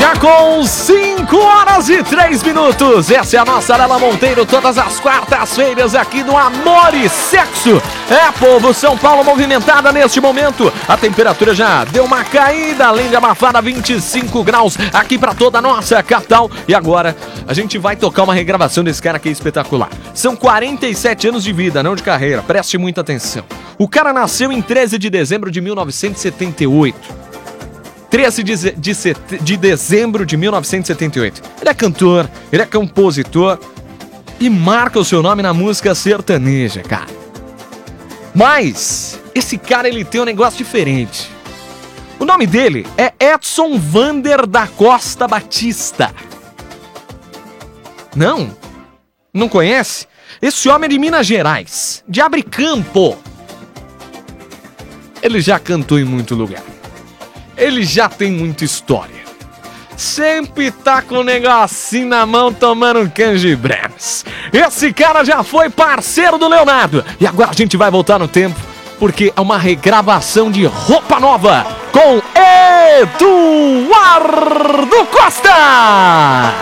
Já com 5 horas e 3 minutos. Essa é a nossa Lela Monteiro, todas as quartas-feiras aqui no Amor e Sexo. É, povo, São Paulo movimentada neste momento. A temperatura já deu uma caída, além de abafada, 25 graus aqui pra toda a nossa capital. E agora a gente vai tocar uma regravação desse cara aqui espetacular. São 47 anos de vida, não de carreira. Preste muita atenção. O cara nasceu em 13 de dezembro de 1978. 13 de dezembro de 1978. Ele é cantor, ele é compositor e marca o seu nome na música sertaneja, cara. Mas esse cara, ele tem um negócio diferente. O nome dele é Edson Vander da Costa Batista. Não conhece? Esse homem é de Minas Gerais, de Abricampo. Ele já cantou em muito lugar. Ele já tem muita história. Sempre tá com um negocinho na mão tomando um canjibremes. Esse cara já foi parceiro do Leonardo. E agora a gente vai voltar no tempo, porque é uma regravação de Roupa Nova com Eduardo Costa.